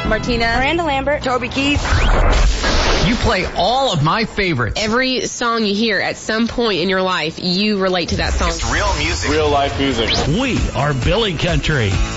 Martina. Miranda Lambert. Toby Keith. You play all of my favorites. Every song you hear at some point in your life, you relate to that song. It's real music. Real life music. We are Billy Country.